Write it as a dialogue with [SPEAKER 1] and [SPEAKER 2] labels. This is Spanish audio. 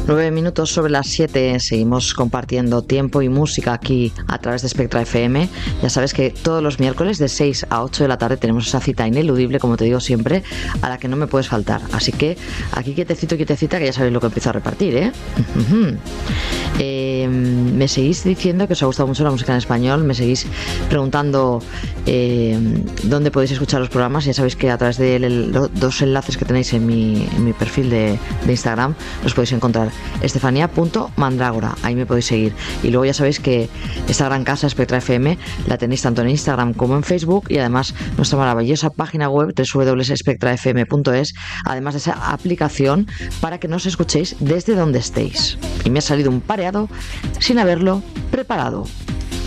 [SPEAKER 1] 9 minutos sobre las 7, seguimos compartiendo tiempo y música aquí a través de Spectra FM. Ya sabes que todos los miércoles de 6 a 8 de la tarde tenemos esa cita ineludible, como te digo siempre, a la que no me puedes faltar. Así que aquí quietecita, que ya sabéis lo que empiezo a repartir, ¿eh? Me seguís diciendo que os ha gustado mucho la música en español, me seguís preguntando dónde podéis escuchar los programas. Ya sabéis que a través de dos enlaces que tenéis en mi perfil de Instagram los podéis encontrar: Estefanía.mandrágora, ahí me podéis seguir. Y luego ya sabéis que esta gran casa Spectra FM la tenéis tanto en Instagram como en Facebook, y además nuestra maravillosa página web www.spectrafm.es, además de esa aplicación para que nos escuchéis desde donde estéis. Y me ha salido un pareado sin haberlo preparado.